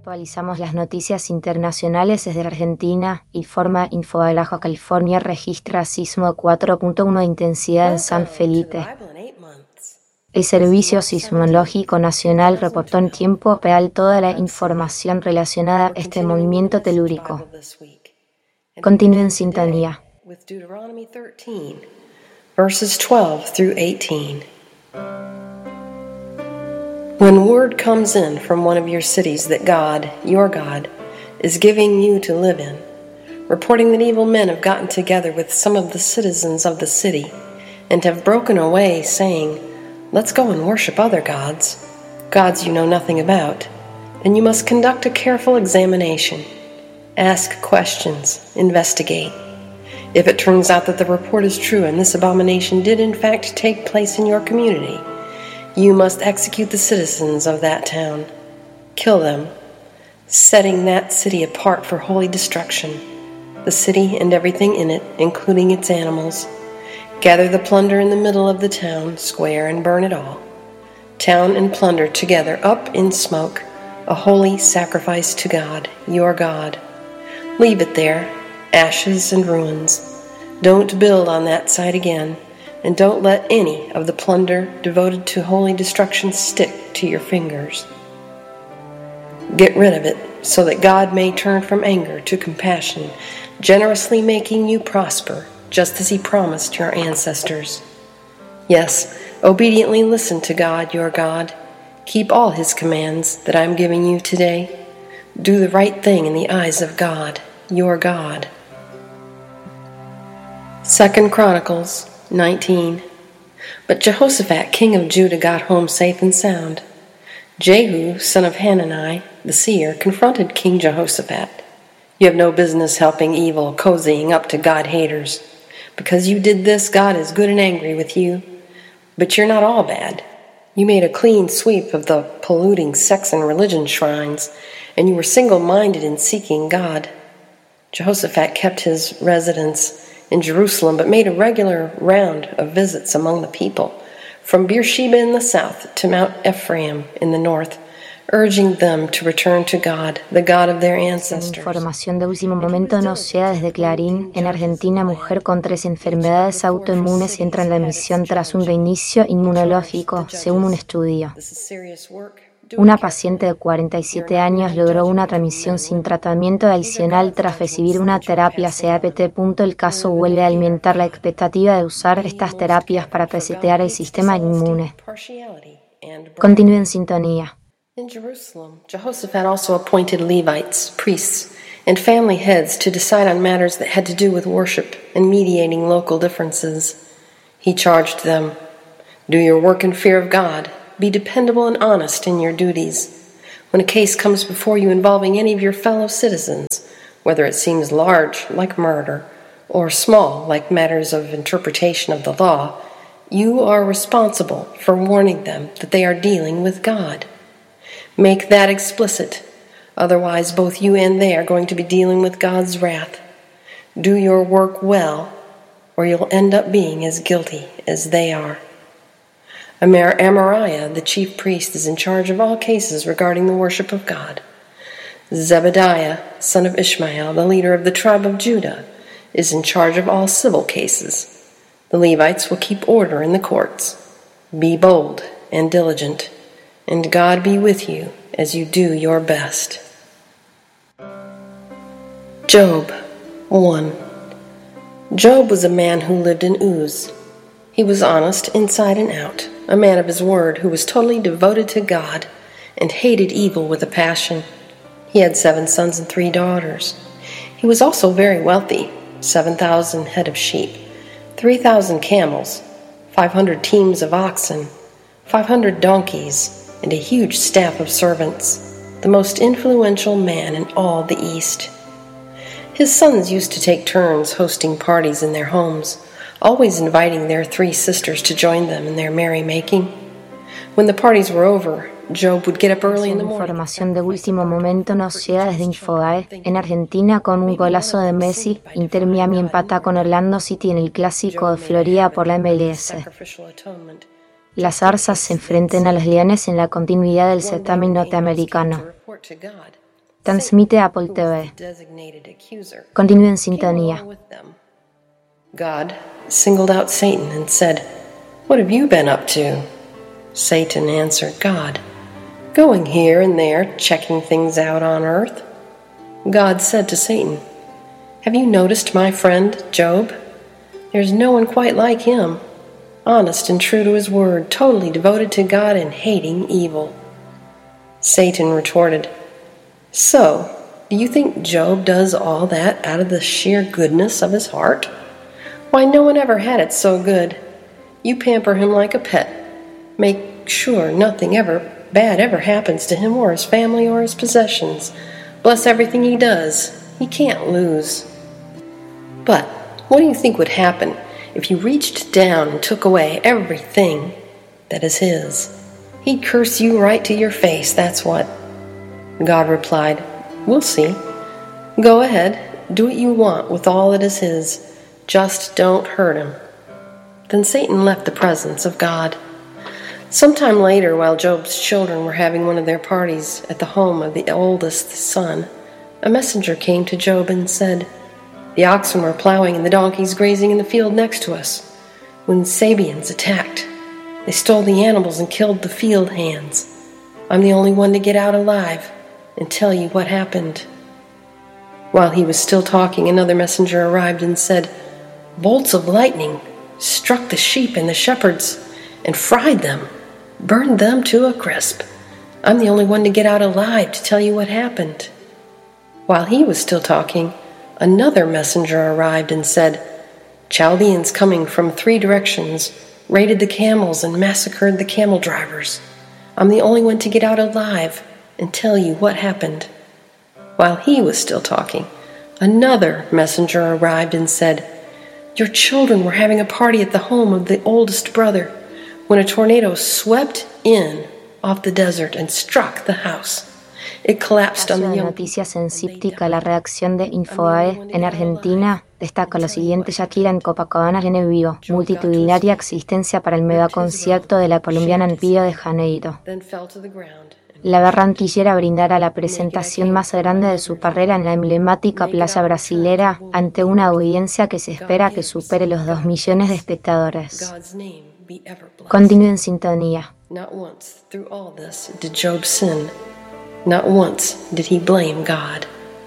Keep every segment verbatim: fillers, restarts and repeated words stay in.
Actualizamos las noticias internacionales desde Argentina. Informa Infobae Baja California registra sismo de cuatro punto uno de intensidad en San Felipe. El Servicio Sismológico Nacional reportó en tiempo real toda la información relacionada a este movimiento telúrico. Continúe en sintonía. Verses twelve through eighteen. When word comes in from one of your cities that God, your God, is giving you to live in, reporting that evil men have gotten together with some of the citizens of the city and have broken away, saying, "Let's go and worship other gods, gods you know nothing about," then you must conduct a careful examination. Ask questions, investigate. If it turns out that the report is true and this abomination did in fact take place in your community, you must execute the citizens of that town, kill them, setting that city apart for holy destruction, the city and everything in it, including its animals. Gather the plunder in the middle of the town square and burn it all. Town and plunder together up in smoke, a holy sacrifice to God, your God. Leave it there, ashes and ruins. Don't build on that site again, and don't let any of the plunder devoted to holy destruction stick to your fingers. Get rid of it, so that God may turn from anger to compassion, generously making you prosper, just as He promised your ancestors. Yes, obediently listen to God, your God. Keep all His commands that I am giving you today. Do the right thing in the eyes of God, your God. Second Chronicles nineteen. But Jehoshaphat, king of Judah, got home safe and sound. Jehu, son of Hanani, the seer, confronted King Jehoshaphat. You have no business helping evil, cozying up to God-haters. Because you did this, God is good and angry with you. But you're not all bad. You made a clean sweep of the polluting sex and religion shrines, and you were single-minded in seeking God. Jehoshaphat kept his residence in Jerusalem, but made a regular round of visits among the people, from Beersheba in the south to Mount Ephraim in the north, urging them to return to God, the God of their ancestors. Información de último momento nos llega desde Clarín. En Argentina, mujer con tres enfermedades autoinmunes entra en la emisión tras un reinicio inmunológico, según un estudio. Una paciente de cuarenta y siete años logró una remisión sin tratamiento adicional tras recibir una terapia C A P T. El caso vuelve a alimentar la expectativa de usar estas terapias para resetear el sistema inmune. Continúe en sintonía. In Jerusalem, Jehoshaphat also appointed Levites, priests, and family heads to decide on matters that had to do with worship and mediating local differences. He charged them, "Do your work in fear of God. Be dependable and honest in your duties. When a case comes before you involving any of your fellow citizens, whether it seems large, like murder, or small, like matters of interpretation of the law, you are responsible for warning them that they are dealing with God. Make that explicit. Otherwise, both you and they are going to be dealing with God's wrath. Do your work well, or you'll end up being as guilty as they are." Amar- Amariah, the chief priest, is in charge of all cases regarding the worship of God. Zebediah, son of Ishmael, the leader of the tribe of Judah, is in charge of all civil cases. The Levites will keep order in the courts. Be bold and diligent, and God be with you as you do your best. Job one. Job was a man who lived in Uz. He was honest inside and out, a man of his word who was totally devoted to God and hated evil with a passion. He had seven sons and three daughters. He was also very wealthy, seven thousand head of sheep, three thousand camels, five hundred teams of oxen, five hundred donkeys, and a huge staff of servants, the most influential man in all the East. His sons used to take turns hosting parties in their homes, always inviting their three sisters to join them in their merrymaking. When the parties were over, Job would get up early in the morning. Información de último momento nos llega desde Infobae. En Argentina, con un golazo de Messi, Inter Miami empata con Orlando City en el Clásico de Florida por la M L S. Las zarzas se enfrentan a los leones en la continuidad del certamen norteamericano. Transmite Apple T V. Continúe en sintonía. God singled out Satan and said, "What have you been up to?" Satan answered God, "Going here and there, checking things out on earth." God said to Satan, "Have you noticed my friend, Job? There's no one quite like him, honest and true to his word, totally devoted to God and hating evil." Satan retorted, "So, do you think Job does all that out of the sheer goodness of his heart? Why, no one ever had it so good. You pamper him like a pet. Make sure nothing ever bad ever happens to him or his family or his possessions. Bless everything he does. He can't lose. But what do you think would happen if you reached down and took away everything that is his? He'd curse you right to your face, that's what." God replied, "We'll see. Go ahead, do what you want with all that is his. Just don't hurt him." Then Satan left the presence of God. Sometime later, while Job's children were having one of their parties at the home of the oldest son, a messenger came to Job and said, "The oxen were plowing and the donkeys grazing in the field next to us when Sabeans attacked. They stole the animals and killed the field hands. I'm the only one to get out alive and tell you what happened." While he was still talking, another messenger arrived and said, "Bolts of lightning struck the sheep and the shepherds and fried them, burned them to a crisp. I'm the only one to get out alive to tell you what happened." While he was still talking, another messenger arrived and said, "Chaldeans coming from three directions raided the camels and massacred the camel drivers. I'm the only one to get out alive and tell you what happened." While he was still talking, another messenger arrived and said, "Your children were having a party at the home of the oldest brother when a tornado swept in off the desert and struck the house. It collapsed on the young." Noticias en Cíptica, la redacción de Infobae en Argentina destaca lo siguiente: Shakira en Copacabana viene vivo, multitudinaria existencia para el megaconcierto de la colombiana en Río de Janeiro. La barranquillera brindará la presentación más grande de su carrera en la emblemática playa brasilera ante una audiencia que se espera que supere los dos millones de espectadores. Continúe en sintonía. Not once through all this did Job sin. Not once did he blame God.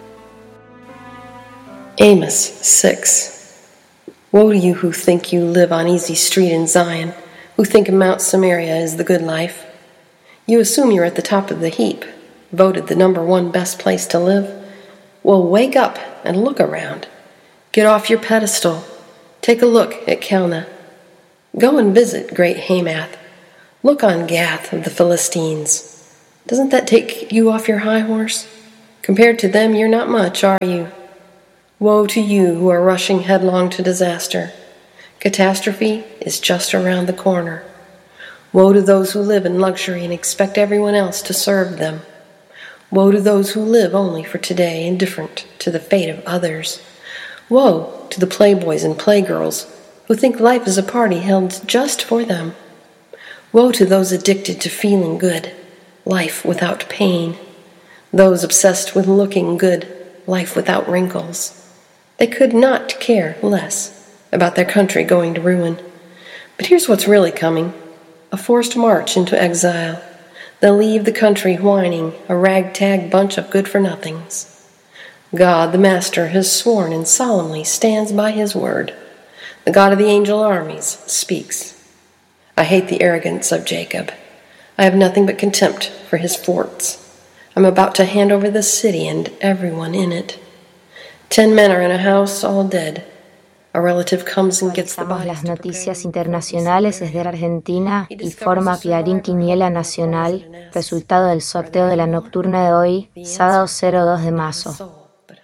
Amos six. Woe to you who think you live on Easy Street in Zion, who think Mount Samaria is the good life. You assume you're at the top of the heap, voted the number one best place to live. Well, wake up and look around. Get off your pedestal. Take a look at Kelna. Go and visit great Hamath. Look on Gath of the Philistines. Doesn't that take you off your high horse? Compared to them, you're not much, are you? Woe to you who are rushing headlong to disaster. Catastrophe is just around the corner. Woe to those who live in luxury and expect everyone else to serve them. Woe to those who live only for today, indifferent to the fate of others. Woe to the playboys and playgirls who think life is a party held just for them. Woe to those addicted to feeling good, life without pain. Those obsessed with looking good, life without wrinkles. They could not care less about their country going to ruin. But here's what's really coming: a forced march into exile. They'll leave the country whining, a ragtag bunch of good-for-nothings. God, the Master, has sworn and solemnly stands by his word. The God of the angel armies speaks. I hate the arrogance of Jacob. I have nothing but contempt for his forts. I'm about to hand over this city and everyone in it. Ten men are in a house, all dead. A relative comes and gets the bodies. Las noticias internacionales desde Argentina y forma Clarín Quiniela Nacional, resultado del sorteo de la nocturna de hoy, sábado cero dos de marzo.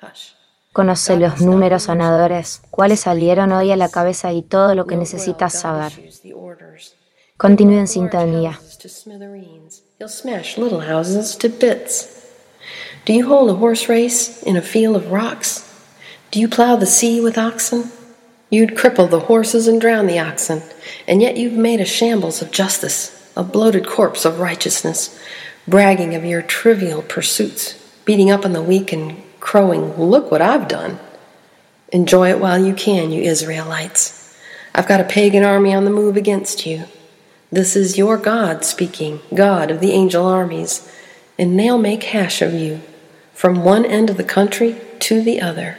Conoce los números ganadores, cuáles salieron hoy a la cabeza y todo lo que necesitas saber. Continúe en sintonía. He'll smash little houses to bits. Do you hold a horse race in a field of rocks? Do you plow the sea with oxen? You'd cripple the horses and drown the oxen, and yet you've made a shambles of justice, a bloated corpse of righteousness, bragging of your trivial pursuits, beating up on the weak and crowing, "Look what I've done." Enjoy it while you can, you Israelites. I've got a pagan army on the move against you. This is your God speaking, God of the angel armies, and they'll make hash of you from one end of the country to the other.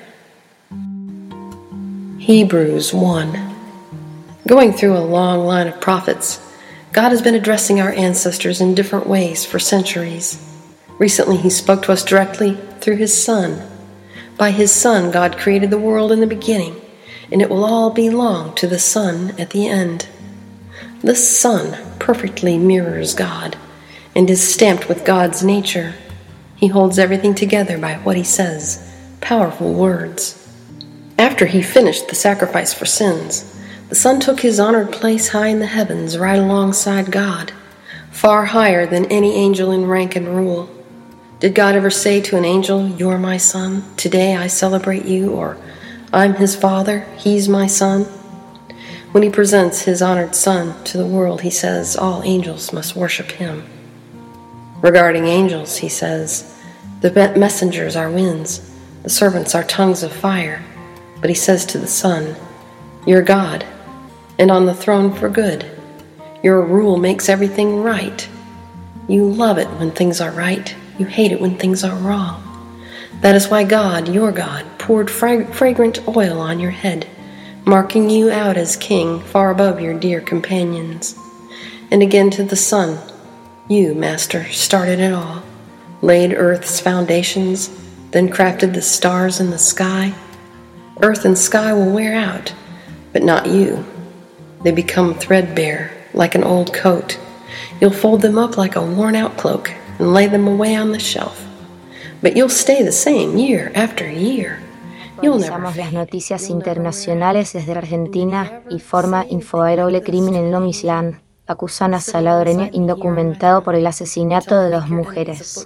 Hebrews one. Going through a long line of prophets, God has been addressing our ancestors in different ways for centuries. Recently, he spoke to us directly through his Son. By his Son, God created the world in the beginning, and it will all belong to the Son at the end. The Son perfectly mirrors God and is stamped with God's nature. He holds everything together by what he says, powerful words. After he finished the sacrifice for sins, the Son took his honored place high in the heavens right alongside God, far higher than any angel in rank and rule. Did God ever say to an angel, "You're my son, today I celebrate you," or "I'm his father, he's my son"? When he presents his honored Son to the world, he says all angels must worship him. Regarding angels, he says, the messengers are winds, the servants are tongues of fire. But he says to the Son, "You're God, and on the throne for good. Your rule makes everything right. You love it when things are right. You hate it when things are wrong. That is why God, your God, poured fra- fragrant oil on your head, marking you out as king far above your dear companions." And again to the Son, "You, Master, started it all, laid earth's foundations, then crafted the stars in the sky. Earth and sky will wear out, but not you. They become threadbare, like an old coat. You'll fold them up like a worn-out cloak and lay them away on the shelf. But you'll stay the same year after year. You'll never Revisamos las fade. noticias internacionales desde Argentina y forma Infobairole Crimen en Nomisland. Acusan a salvadoreño indocumentado por el asesinato de dos mujeres.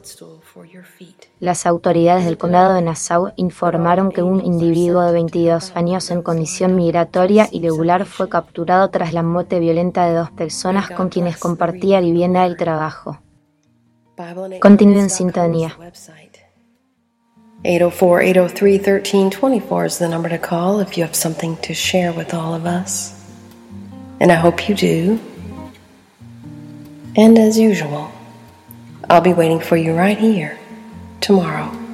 Las autoridades del condado de Nassau informaron que un individuo de veintidós años en condición migratoria irregular fue capturado tras la muerte violenta de dos personas con quienes compartía vivienda y trabajo. Continúe en sintonía. eight oh four, eight oh three, one three two four is the number to call if you have something to share with all of us. And I hope you do. And as usual, I'll be waiting for you right here tomorrow.